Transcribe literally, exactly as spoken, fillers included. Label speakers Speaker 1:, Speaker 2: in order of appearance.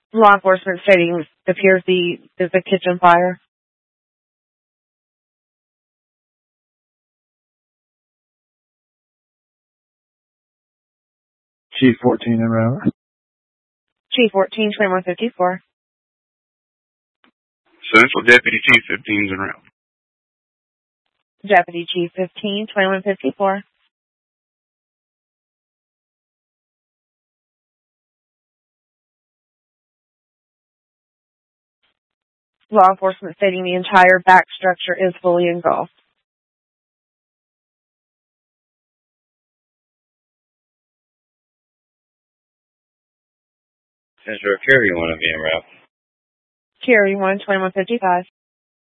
Speaker 1: Law enforcement stating appears the is a kitchen fire.
Speaker 2: Chief fourteen en route.
Speaker 1: Chief fourteen, twenty-one fifty-four.
Speaker 3: Central Deputy Chief fifteen's en route.
Speaker 1: Deputy Chief fifteen, twenty-one fifty-four. Law enforcement stating the entire back structure is fully engulfed.
Speaker 3: Central Carry one of be en route.
Speaker 1: Carry one, twenty-one fifty-five.